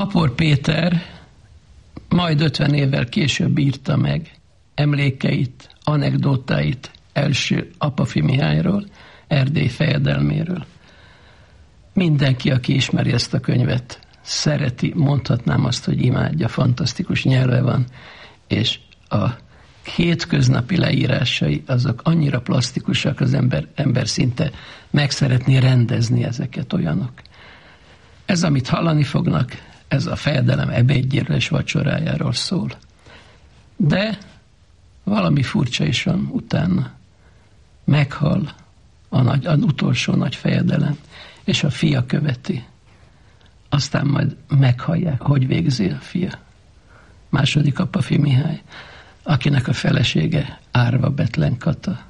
Apor Péter majd 50 évvel később írta meg emlékeit, anekdótáit első Apafi Mihályról, Erdély fejedelméről. Mindenki, aki ismeri ezt a könyvet, szereti, mondhatnám azt, hogy imádja, fantasztikus nyelve van, és a hétköznapi leírásai azok annyira plastikusak, az ember szinte meg szeretné rendezni ezeket, olyanok. Ez, amit hallani fognak, ez a fejedelem ebédjéről és vacsorájáról szól. De valami furcsa is van utána. Meghal az utolsó nagy fejedelem, és a fia követi. Aztán majd meghallják, hogy végzi a fia. Második Apafi Mihály, akinek a felesége Árva Bethlen Kata.